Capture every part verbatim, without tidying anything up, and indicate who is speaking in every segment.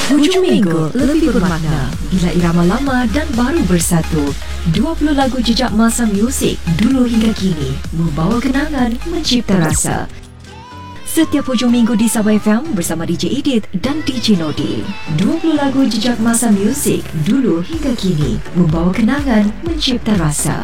Speaker 1: Hujung minggu lebih bermakna bila irama lama dan baru bersatu. dua puluh lagu jejak masa muzik dulu hingga kini membawa kenangan, mencipta rasa. Setiap hujung minggu di Sabah F M bersama D J Edit dan D J Nodi. dua puluh lagu jejak masa muzik dulu hingga kini membawa kenangan, mencipta rasa.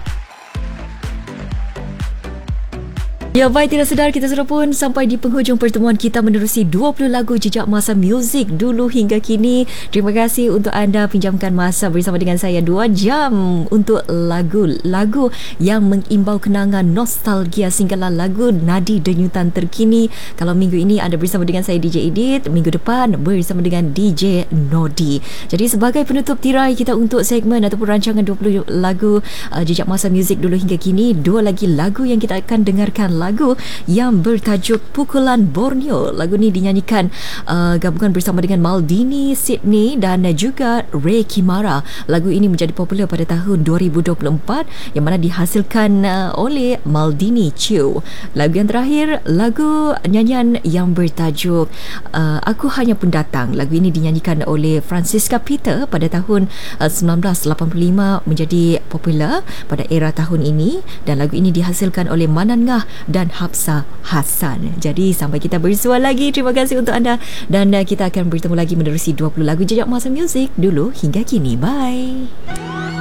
Speaker 1: Ya, baik, tidak sedar kita sudah pun sampai di penghujung pertemuan kita menerusi dua puluh lagu jejak masa muzik dulu hingga kini. Terima kasih untuk anda pinjamkan masa bersama dengan saya dua jam untuk lagu-lagu yang mengimbau kenangan, nostalgia sehinggalah lagu nadi denyutan terkini. Kalau minggu ini anda bersama dengan saya D J Edit, minggu depan bersama dengan D J Nodi. Jadi sebagai penutup tirai kita untuk segmen ataupun rancangan dua puluh lagu uh, jejak masa muzik dulu hingga kini, dua lagi lagu yang kita akan dengarkan, lagu yang bertajuk Pukulan Borneo. Lagu ni dinyanyikan uh, gabungan bersama dengan Maldini Sydney dan juga Ray Kimara. Lagu ini menjadi popular pada tahun dua ribu dua puluh empat yang mana dihasilkan uh, oleh Maldini Chiu. Lagu yang terakhir, lagu nyanyian yang bertajuk uh, Aku Hanya Pendatang. Lagu ini dinyanyikan oleh Francisca Peter pada tahun uh, sembilan belas lapan puluh lima, menjadi popular pada era tahun ini, dan lagu ini dihasilkan oleh Manan Ngah dan Hafsah Hassan. Jadi sampai kita bersua lagi, terima kasih untuk anda, dan uh, kita akan bertemu lagi menerusi dua puluh lagu jejak masa muzik dulu hingga kini. Bye.